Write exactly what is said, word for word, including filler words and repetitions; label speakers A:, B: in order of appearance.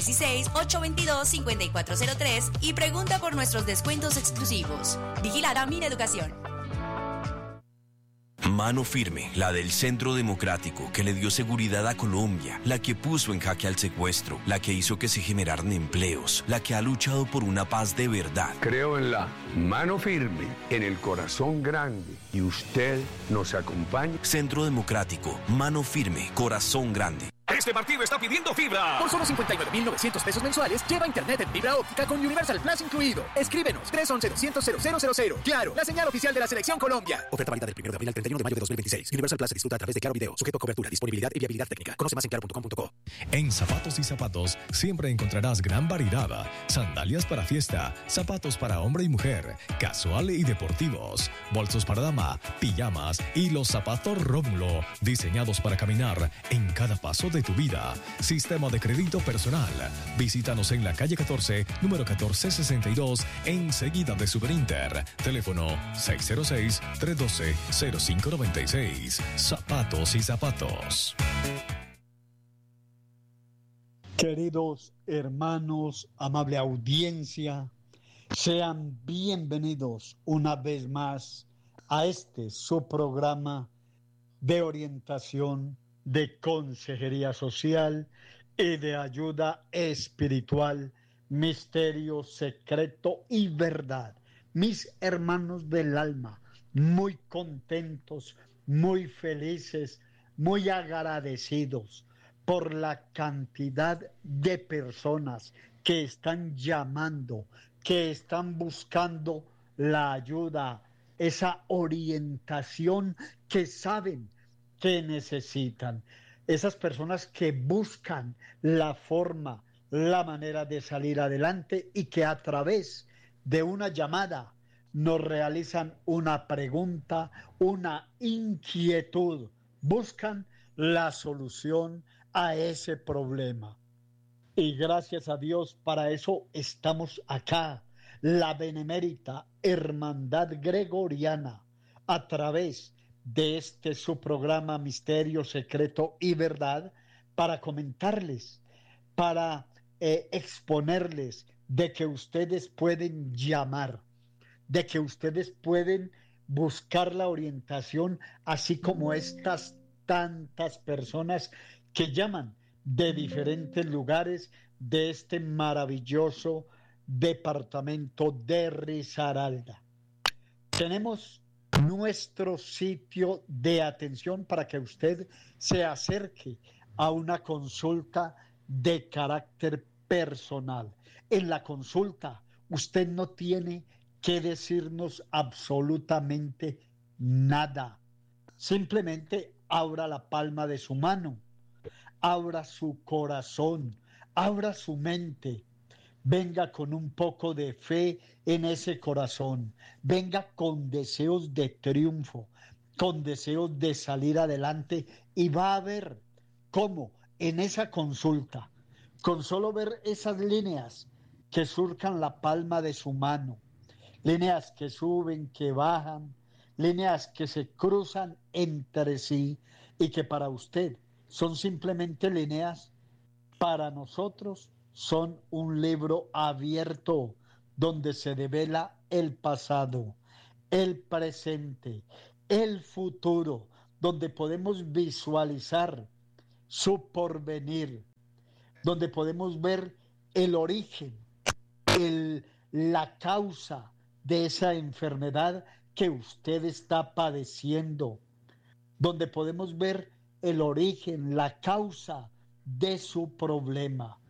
A: dieciséis, ocho veintidós, cincuenta y cuatro cero tres y pregunta por nuestros descuentos exclusivos. Vigilada Mineducación.
B: Mano firme, la del Centro Democrático, que le dio seguridad a Colombia, la que puso en jaque al secuestro, la que hizo que se generaran empleos, la que ha luchado por una paz de verdad.
C: Creo en la mano firme, en el corazón grande, y usted nos acompaña.
B: Centro Democrático, mano firme, corazón grande.
D: Este partido está pidiendo fibra. Por solo cincuenta y nueve mil novecientos pesos mensuales, lleva internet en fibra óptica con Universal Plus incluido. Escríbenos tres once, doscientos, cero cero cero cero. Claro, la señal oficial de la Selección Colombia. Oferta válida del primero de abril al treinta y uno de mayo de dos mil veintiséis. Universal Plus se disfruta a través de Claro Video. Sujeto a cobertura, disponibilidad y viabilidad técnica. Conoce más en claro punto com punto co.
E: En Zapatos y Zapatos siempre encontrarás gran variedad. Sandalias para fiesta, zapatos para hombre y mujer, casual y deportivos, bolsos para dama, pijamas y los zapatos Rómulo, diseñados para caminar en cada paso de tu vida. Sistema de crédito personal. Visítanos en la calle catorce, número catorce sesenta y dos, enseguida de Superinter. Teléfono seis cero seis, tres uno dos, cero cinco nueve seis. Zapatos y Zapatos.
F: Queridos hermanos, amable audiencia, sean bienvenidos una vez más a este su programa de orientación, de consejería social y de ayuda espiritual, misterio, secreto y verdad. Mis hermanos del alma, muy contentos, muy felices, muy agradecidos por la cantidad de personas que están llamando, que están buscando la ayuda, esa orientación que saben que necesitan. Esas personas que buscan la forma, la manera de salir adelante y que a través de una llamada nos realizan una pregunta, una inquietud, buscan la solución a ese problema. Y gracias a Dios, para eso estamos acá, la Benemérita Hermandad Gregoriana, a través de este su programa Misterio, Secreto y Verdad, para comentarles, para eh, exponerles de que ustedes pueden llamar, de que ustedes pueden buscar la orientación, así como estas tantas personas que llaman de diferentes lugares de este maravilloso departamento de Risaralda. Tenemos nuestro sitio de atención para que usted se acerque a una consulta de carácter personal. En la consulta, usted no tiene que decirnos absolutamente nada. Simplemente abra la palma de su mano, abra su corazón, abra su mente. Venga con un poco de fe en ese corazón. Venga con deseos de triunfo, con deseos de salir adelante y va a ver cómo en esa consulta, con solo ver esas líneas que surcan la palma de su mano, líneas que suben, que bajan, líneas que se cruzan entre sí y que para usted son simplemente líneas, para nosotros son un libro abierto donde se devela el pasado, el presente, el futuro, donde podemos visualizar su porvenir, donde podemos ver el origen, el, la causa de esa enfermedad que usted está padeciendo, donde podemos ver el origen, la causa de su problema.